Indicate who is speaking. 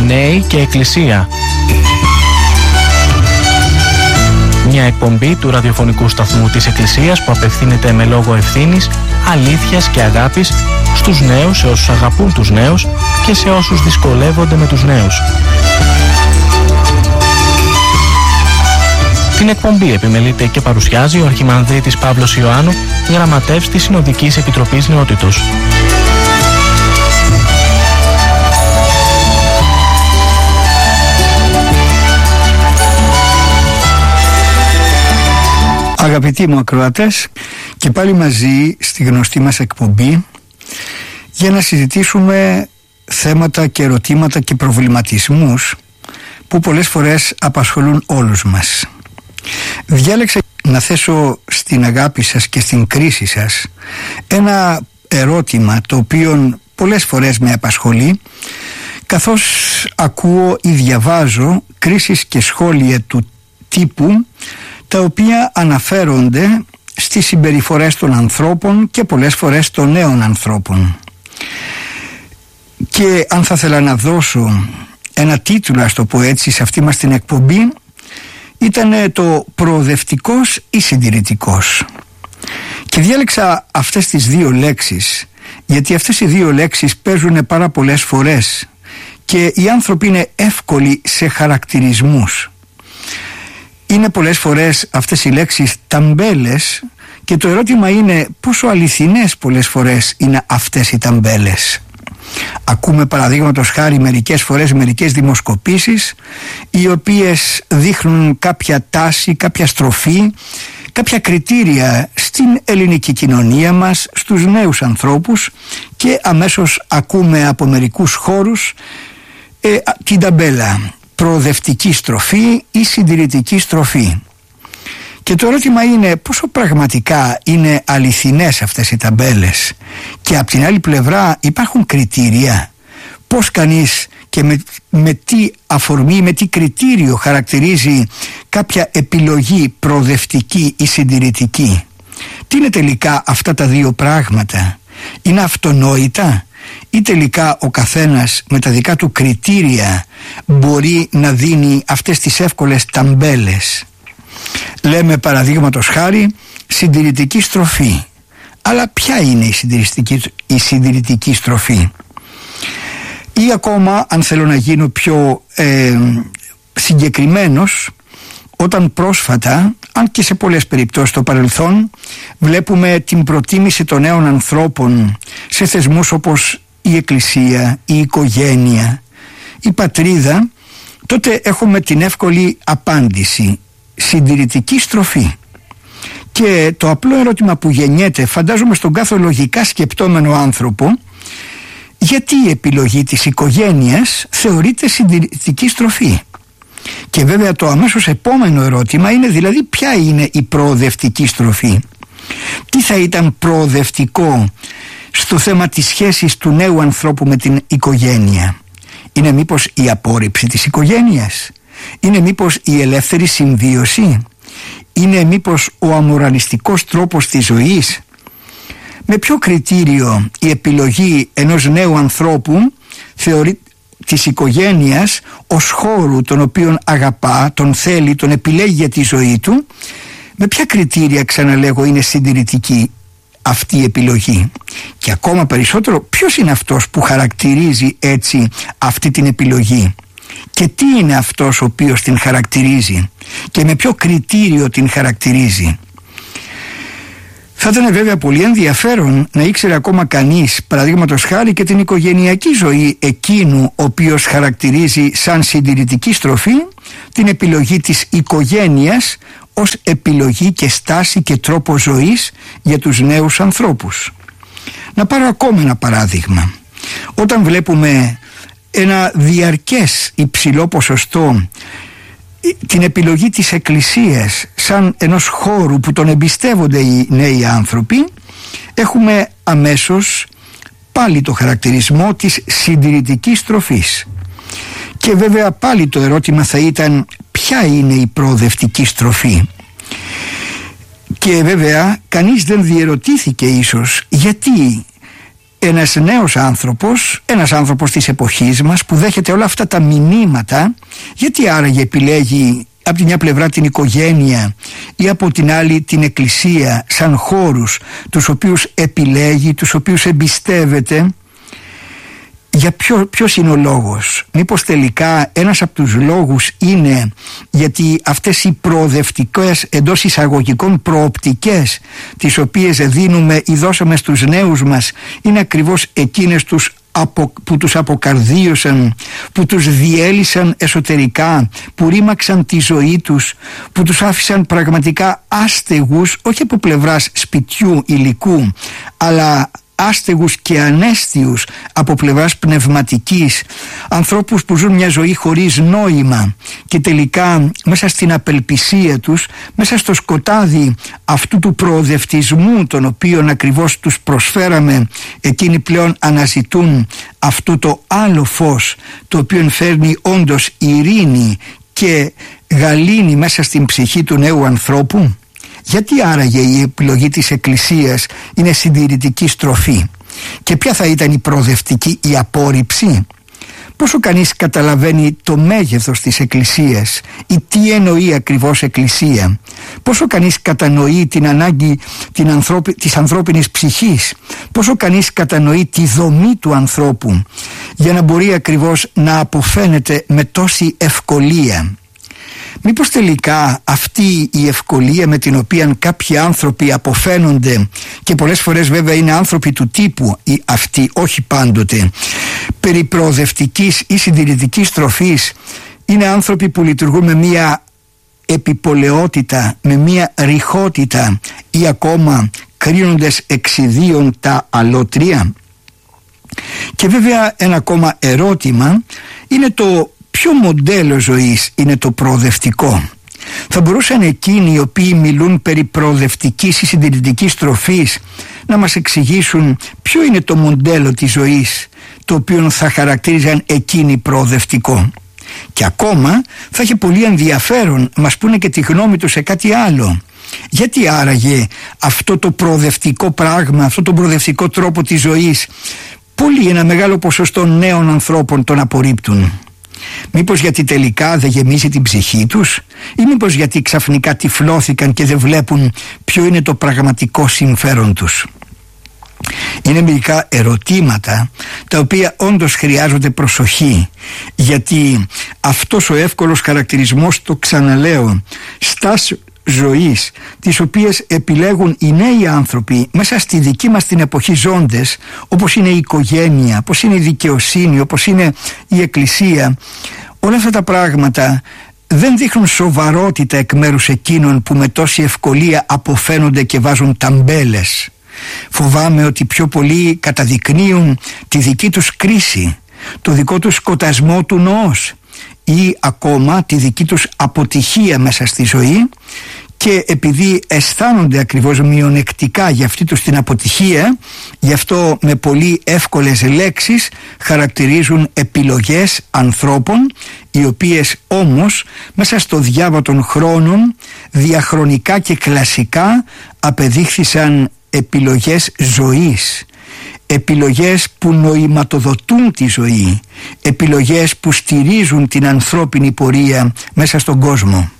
Speaker 1: Νέοι και Εκκλησία. Μια εκπομπή του ραδιοφωνικού σταθμού της Εκκλησίας που απευθύνεται με λόγο ευθύνης, αλήθειας και αγάπης στους νέους, σε όσους αγαπούν τους νέους και σε όσους δυσκολεύονται με τους νέους. Την εκπομπή επιμελείται και παρουσιάζει ο Αρχιμανδρίτης Παύλος Ιωάννου, γραμματεύς της Συνοδικής Επιτροπής Νεότητος.
Speaker 2: Αγαπητοί μου ακροατές, και πάλι μαζί στη γνωστή μας εκπομπή για να συζητήσουμε θέματα και ερωτήματα και προβληματισμούς που πολλές φορές απασχολούν όλους μας. Διάλεξα να θέσω στην αγάπη σας και στην κρίση σας ένα ερώτημα το οποίο πολλές φορές με απασχολεί, καθώς ακούω ή διαβάζω κρίσεις και σχόλια του τύπου τα οποία αναφέρονται στις συμπεριφορές των ανθρώπων και πολλές φορές των νέων ανθρώπων. Και αν θα ήθελα να δώσω ένα τίτλο, ας το πω έτσι, σε αυτή μας την εκπομπή, ήταν το προοδευτικός ή συντηρητικός. Και διάλεξα αυτές τις δύο λέξεις γιατί αυτές οι δύο λέξεις παίζουν πάρα πολλές φορές και οι άνθρωποι είναι εύκολοι σε χαρακτηρισμούς. Είναι πολλές φορές αυτές οι λέξεις ταμπέλες και το ερώτημα είναι πόσο αληθινές πολλές φορές είναι αυτές οι ταμπέλες. Ακούμε παραδείγματος χάρη μερικές φορές μερικές δημοσκοπήσεις οι οποίες δείχνουν κάποια τάση, κάποια στροφή, κάποια κριτήρια στην ελληνική κοινωνία μας, στους νέους ανθρώπους, και αμέσως ακούμε από μερικούς χώρους την ταμπέλα προοδευτική στροφή ή συντηρητική στροφή. Και το ερώτημα είναι πόσο πραγματικά είναι αληθινές αυτές οι ταμπέλες, και από την άλλη πλευρά υπάρχουν κριτήρια. Πώς κανείς και με τι αφορμή, με τι κριτήριο χαρακτηρίζει κάποια επιλογή προοδευτική ή συντηρητική? Τι είναι τελικά αυτά τα δύο πράγματα? Είναι αυτονόητα ή τελικά ο καθένας με τα δικά του κριτήρια μπορεί να δίνει αυτές τις εύκολες ταμπέλες? Λέμε παραδείγματος χάρη συντηρητική στροφή, αλλά ποια είναι η συντηρητική στροφή? Ή ακόμα, αν θέλω να γίνω πιο συγκεκριμένος, όταν πρόσφατα, αν και σε πολλές περιπτώσεις στο παρελθόν, βλέπουμε την προτίμηση των νέων ανθρώπων σε θεσμούς όπως η Εκκλησία, η οικογένεια, η πατρίδα, τότε έχουμε την εύκολη απάντηση: συντηρητική στροφή. Και το απλό ερώτημα που γεννιέται, φαντάζομαι, στον κάθε λογικά σκεπτόμενο άνθρωπο, γιατί η επιλογή της οικογένειας θεωρείται συντηρητική στροφή? Και βέβαια το αμέσως επόμενο ερώτημα είναι δηλαδή ποια είναι η προοδευτική στροφή? Τι θα ήταν προοδευτικό στο θέμα της σχέσης του νέου ανθρώπου με την οικογένεια? Είναι μήπως η απόρριψη της οικογένειας? Είναι μήπως η ελεύθερη συμβίωση? Είναι μήπως ο αμοραλιστικός τρόπος της ζωής? Με ποιο κριτήριο η επιλογή ενός νέου ανθρώπου θεωρεί της οικογένειας ως χώρου τον οποίον αγαπά, τον θέλει, τον επιλέγει για τη ζωή του? Με ποια κριτήρια, ξαναλέγω, είναι συντηρητική αυτή η επιλογή? Και ακόμα περισσότερο, ποιος είναι αυτός που χαρακτηρίζει έτσι αυτή την επιλογή? Και τι είναι αυτός ο οποίος την χαρακτηρίζει και με ποιο κριτήριο την χαρακτηρίζει? Θα ήταν βέβαια πολύ ενδιαφέρον να ήξερε ακόμα κανείς, παραδείγματος χάρη, και την οικογενειακή ζωή εκείνου ο οποίος χαρακτηρίζει σαν συντηρητική στροφή την επιλογή της οικογένειας ως επιλογή και στάση και τρόπο ζωής για τους νέους ανθρώπους. Να πάρω ακόμα ένα παράδειγμα. Όταν βλέπουμε ένα διαρκές υψηλό ποσοστό την επιλογή της Εκκλησίας σαν ενός χώρου που τον εμπιστεύονται οι νέοι άνθρωποι, έχουμε αμέσως πάλι το χαρακτηρισμό της συντηρητικής στροφής. Και βέβαια πάλι το ερώτημα θα ήταν ποια είναι η προοδευτική στροφή? Και βέβαια κανείς δεν διερωτήθηκε ίσως γιατί ένας νέος άνθρωπος, ένας άνθρωπος της εποχής μας που δέχεται όλα αυτά τα μηνύματα, γιατί άραγε επιλέγει από τη μια πλευρά την οικογένεια ή από την άλλη την εκκλησία σαν χώρους τους οποίους επιλέγει, τους οποίους εμπιστεύεται? Για ποιος είναι ο λόγος? Μήπως τελικά ένας από τους λόγους είναι γιατί αυτές οι προοδευτικές εντός εισαγωγικών προοπτικές τις οποίες δίνουμε ή δώσαμε στους νέους μας είναι ακριβώς εκείνες που τους αποκαρδίωσαν, που τους διέλυσαν εσωτερικά, που ρήμαξαν τη ζωή τους, που τους άφησαν πραγματικά άστεγους, όχι από πλευράς σπιτιού υλικού, αλλά άστεγους και ανέστιους από πλευράς πνευματικής, ανθρώπους που ζουν μια ζωή χωρίς νόημα και τελικά μέσα στην απελπισία τους, μέσα στο σκοτάδι αυτού του προοδευτισμού τον οποίον ακριβώς τους προσφέραμε, εκείνοι πλέον αναζητούν αυτό το άλλο φως το οποίο φέρνει όντως ειρήνη και γαλήνη μέσα στην ψυχή του νέου ανθρώπου. Γιατί άραγε η επιλογή της Εκκλησίας είναι συντηρητική στροφή? Και ποια θα ήταν η προοδευτική, η απόρριψη? Πόσο κανείς καταλαβαίνει το μέγεθος της Εκκλησίας ή τι εννοεί ακριβώς Εκκλησία? Πόσο κανείς κατανοεί την ανάγκη της ανθρώπινης ψυχής? Πόσο κανείς κατανοεί τη δομή του ανθρώπου για να μπορεί ακριβώς να αποφαίνεται με τόση ευκολία? Μήπως τελικά αυτή η ευκολία με την οποία κάποιοι άνθρωποι αποφαίνονται, και πολλές φορές βέβαια είναι άνθρωποι του τύπου ή αυτοί, όχι πάντοτε, περί προοδευτικής ή συντηρητικής στροφής, είναι άνθρωποι που λειτουργούν με μία επιπολαιότητα, με μία ρηχότητα ή ακόμα κρίνοντες εξιδίων τα αλότρια? Και βέβαια ένα ακόμα ερώτημα είναι το ποιο μοντέλο ζωής είναι το προοδευτικό? Θα μπορούσαν εκείνοι οι οποίοι μιλούν περί προοδευτικής ή συντηρητικής στροφής να μας εξηγήσουν ποιο είναι το μοντέλο της ζωής το οποίο θα χαρακτήριζαν εκείνοι προοδευτικό? Και ακόμα θα έχει πολύ ενδιαφέρον να μας πούνε και τη γνώμη τους σε κάτι άλλο. Γιατί άραγε αυτό το προοδευτικό πράγμα, αυτό το προοδευτικό τρόπο της ζωής ένα μεγάλο ποσοστό νέων ανθρώπων τον απορρίπτουν? Μήπως γιατί τελικά δεν γεμίζει την ψυχή τους, ή μήπως γιατί ξαφνικά τυφλώθηκαν και δεν βλέπουν ποιο είναι το πραγματικό συμφέρον τους? Είναι μερικά ερωτήματα τα οποία όντως χρειάζονται προσοχή, γιατί αυτός ο εύκολος χαρακτηρισμός, το ξαναλέω, στάση ζωής τις οποίες επιλέγουν οι νέοι άνθρωποι μέσα στη δική μας την εποχή ζώντες, όπως είναι η οικογένεια, όπως είναι η δικαιοσύνη, όπως είναι η εκκλησία, όλα αυτά τα πράγματα δεν δείχνουν σοβαρότητα εκ μέρους εκείνων που με τόση ευκολία αποφαίνονται και βάζουν ταμπέλες. Φοβάμαι ότι πιο πολλοί καταδεικνύουν τη δική τους κρίση, το δικό τους σκοτασμό του νοός ή ακόμα τη δική τους αποτυχία μέσα στη ζωή, και επειδή αισθάνονται ακριβώς μειονεκτικά για αυτή τους την αποτυχία, γι' αυτό με πολύ εύκολες λέξεις χαρακτηρίζουν επιλογές ανθρώπων, οι οποίες όμως μέσα στο διάβα των χρόνων διαχρονικά και κλασικά απεδείχθησαν επιλογές ζωής, επιλογές που νοηματοδοτούν τη ζωή, επιλογές που στηρίζουν την ανθρώπινη πορεία μέσα στον κόσμο.